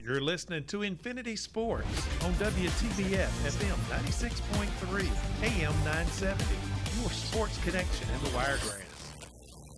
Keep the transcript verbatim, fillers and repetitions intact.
You're listening to Infinity Sports on W T B F F M ninety-six point three, A M nine seventy, your sports connection in the Wiregrass.